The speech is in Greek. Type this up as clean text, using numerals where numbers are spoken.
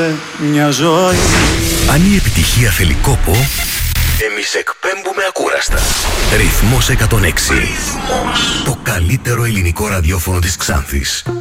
μια ζωή. Αν η επιτυχία θέλει κόπο, εμείς εκπέμπουμε ακούραστα. Ρυθμός 106. Ρυθμός. Το καλύτερο ελληνικό ραδιόφωνο της Ξάνθης.